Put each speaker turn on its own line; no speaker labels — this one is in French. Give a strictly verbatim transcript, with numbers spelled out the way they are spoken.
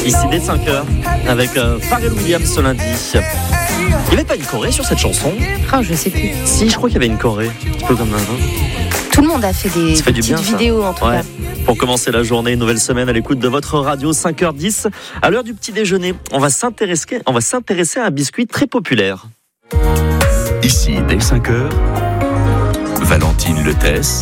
Ici dès cinq heures avec euh, Pharrell Williams ce lundi. Il n'y avait pas une choré sur cette chanson?
Oh, je sais plus.
Si, je crois qu'il y avait une choré. Un petit peu comme un.
Tout le monde a fait des,
fait
des
du
petites
bien,
vidéos en tout
ouais.
cas.
Pour commencer la journée, une nouvelle semaine à l'écoute de votre radio, cinq heures dix. À l'heure du petit déjeuner, on va s'intéresser, on va s'intéresser à un biscuit très populaire.
Ici, dès cinq heures, Valentine Letès